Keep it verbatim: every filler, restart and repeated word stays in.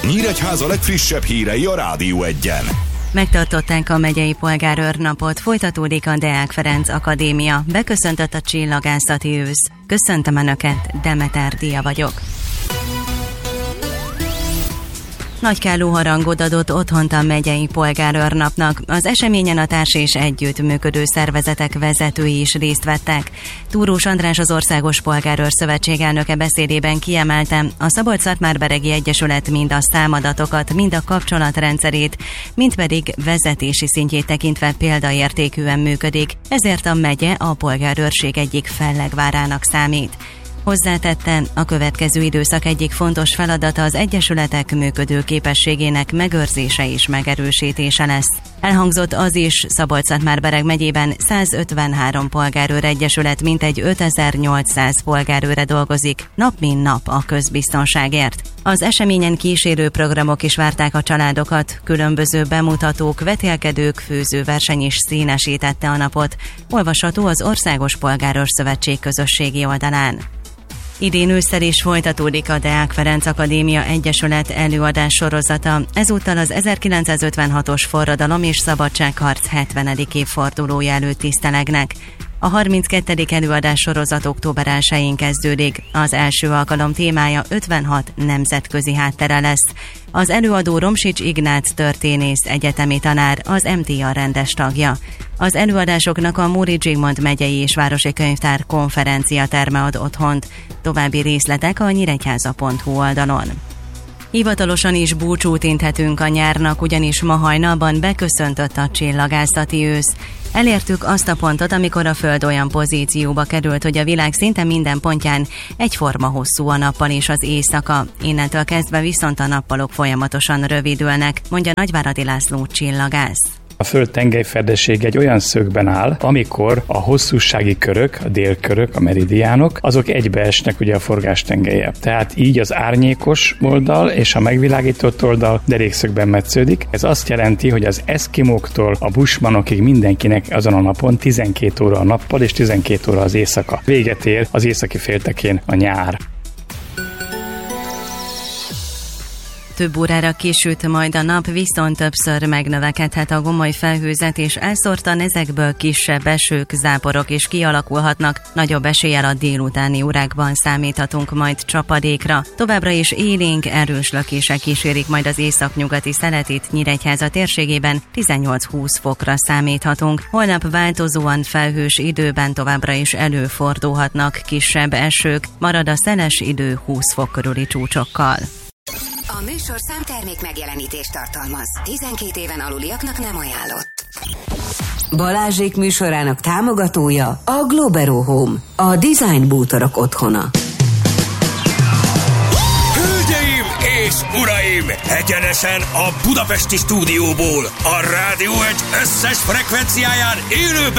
Nyíregyháza legfrissebb hírei a Rádió Egyen. Megtartották a megyei polgárőrnapot, folytatódik a Deák Ferenc Akadémia, beköszöntött a csillagászati ősz. Köszöntöm Önöket, Demeter Dia vagyok. Nagykáló harangot adott otthont a megyei polgárőrnapnak. Az eseményen a társ és együttműködő szervezetek vezetői is részt vettek. Túrós András, az Országos Polgárőr Szövetség elnöke beszédében kiemelte, a Szabolcs-Szatmárberegi Egyesület mind a számadatokat, mind a kapcsolatrendszerét, mind pedig vezetési szintjét tekintve példaértékűen működik, ezért a megye a polgárőrség egyik fellegvárának számít. Hozzátette, a következő időszak egyik fontos feladata az egyesületek működő képességének megőrzése és megerősítése lesz. Elhangzott az is, Szabolcs-Szatmárbereg megyében százötvenhárom polgárőr egyesület mintegy ötezer-nyolcszáz polgárőre dolgozik, nap mint nap a közbiztonságért. Az eseményen kísérő programok is várták a családokat, különböző bemutatók, vetélkedők, főzőverseny is színesítette a napot. Olvasható az Országos Polgárőr Szövetség közösségi oldalán. Idén ősszel is folytatódik a Deák Ferenc Akadémia Egyesület előadás sorozata. Ezúttal az ezerkilencszázötvenhatos forradalom és szabadságharc hetvenedik évfordulója előtt tisztelegnek. A harminckettedik előadás sorozat október elsején kezdődik. Az első alkalom témája ötvenhat nemzetközi háttere lesz. Az előadó Romsics Ignác történész, egyetemi tanár, az em té á rendes tagja. Az előadásoknak a Móricz Zsigmond megyei és városi könyvtár konferencia terme ad otthont. További részletek a nyíregyháza pont hu oldalon. Hivatalosan is búcsút inthetünk a nyárnak, ugyanis ma hajnalban beköszöntött a csillagászati ősz. Elértük azt a pontot, amikor a Föld olyan pozícióba került, hogy a világ szinte minden pontján egyforma hosszú a nappal és az éjszaka. Innentől kezdve viszont a nappalok folyamatosan rövidülnek, mondja Nagyváradi László csillagász. A Föld tengelyfedessége egy olyan szögben áll, amikor a hosszúsági körök, a délkörök, a meridiánok, azok egybeesnek ugye a forgástengellyel. Tehát így az árnyékos oldal és a megvilágított oldal derékszögben metsződik. Ez azt jelenti, hogy az eszkimóktól a bushmanokig mindenkinek azon a napon tizenkét óra a nappal és tizenkét óra az éjszaka. Véget ér az északi féltekén a nyár. Több órára kisüt majd a nap, viszont többször megnövekedhet a gomoly felhőzet, és elszórtan ezekből kisebb esők, záporok is kialakulhatnak. Nagyobb eséllyel a délutáni órákban számíthatunk majd csapadékra. Továbbra is élénk, erős lökések kísérik majd az északnyugati szeletit, Nyíregyháza térségében tizennyolc-húsz fokra számíthatunk. Holnap változóan felhős időben továbbra is előfordulhatnak kisebb esők, marad a szeles idő húsz fok körüli csúcsokkal. A műsorszám termék megjelenítést tartalmaz. tizenkét éven aluliaknak nem ajánlott. Balázsék műsorának támogatója a Globero Home, a design bútorok otthona. Hölgyeim és uraim! Egyenesen a budapesti stúdióból, a Rádió Egy összes frekvenciáján élőben